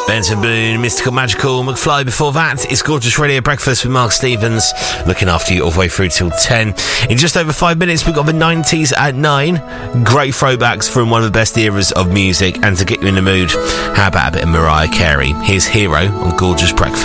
Benson Boone, Mystical Magical, McFly. Before that, it's Gorgeous Radio Breakfast with Mark Stevens, looking after you all the way through till 10. In just over 5 minutes, we've got the 90s at 9. Great throwbacks from one of the best eras of music. And to get you in the mood, how about a bit of Mariah Carey? Here's Hero on Gorgeous Breakfast.